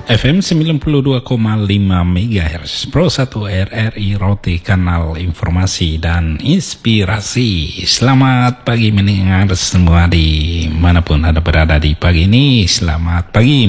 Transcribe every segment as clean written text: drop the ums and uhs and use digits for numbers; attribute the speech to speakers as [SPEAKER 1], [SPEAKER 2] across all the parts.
[SPEAKER 1] FM 92,5 MHz Pro 1 RRI Roti, kanal informasi dan inspirasi. Selamat pagi mendengar semua di manapun Anda berada di pagi ini. Selamat pagi.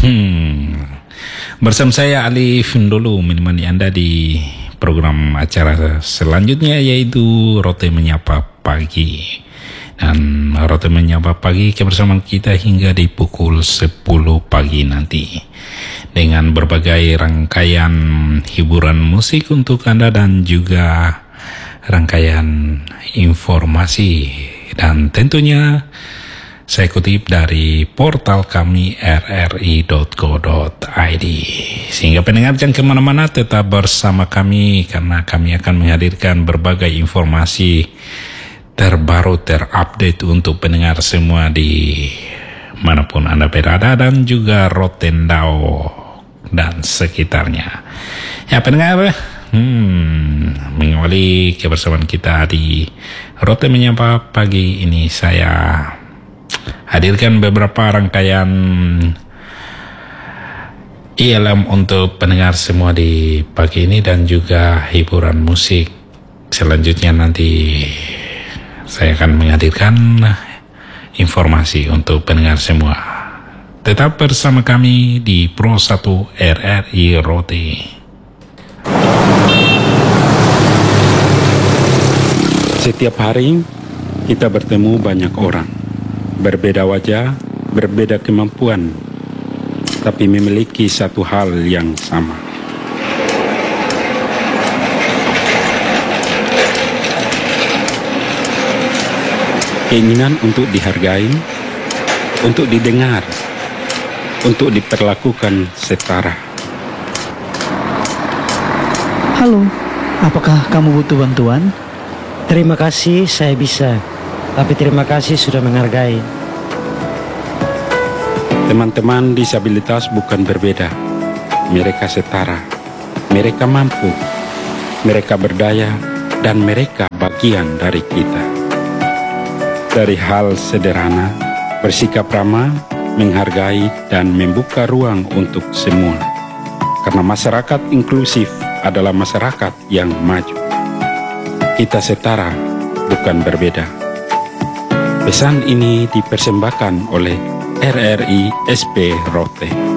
[SPEAKER 1] Bersama saya Alif dulu menemani Anda di program acara selanjutnya, yaitu Roti Menyapa Pagi. Dan Roti Menyapa Pagi kebersamaan kita hingga di pukul 10 pagi nanti, dengan berbagai rangkaian hiburan musik untuk Anda dan juga rangkaian informasi. Dan tentunya saya kutip dari portal kami rri.co.id. Sehingga pendengar jangan kemana-mana, tetap bersama kami karena kami akan menghadirkan berbagai informasi terbaru, terupdate untuk pendengar semua di manapun Anda berada dan juga Rotendao dan sekitarnya. Ya pendengar, mengawali kebersamaan kita di Roti Menyapa Pagi ini, saya hadirkan beberapa rangkaian ILM untuk pendengar semua di pagi ini dan juga hiburan musik. Selanjutnya nanti saya akan menghadirkan informasi untuk pendengar semua. Tetap bersama kami di Pro 1 RRI Roti.
[SPEAKER 2] Setiap hari kita bertemu banyak orang, berbeda wajah, berbeda kemampuan, tapi memiliki satu hal yang sama. Keinginan untuk dihargai, untuk didengar, untuk diperlakukan setara.
[SPEAKER 3] Halo, apakah kamu butuh bantuan?
[SPEAKER 4] Terima kasih, saya bisa. Tapi terima kasih sudah menghargai.
[SPEAKER 2] Teman-teman disabilitas bukan berbeda. Mereka setara. Mereka mampu. Mereka berdaya. Dan mereka bagian dari kita. Dari hal sederhana, bersikap ramah, menghargai, dan membuka ruang untuk semua. Karena masyarakat inklusif adalah masyarakat yang maju. Kita setara, bukan berbeda. Pesan ini dipersembahkan oleh RRI SP Rote.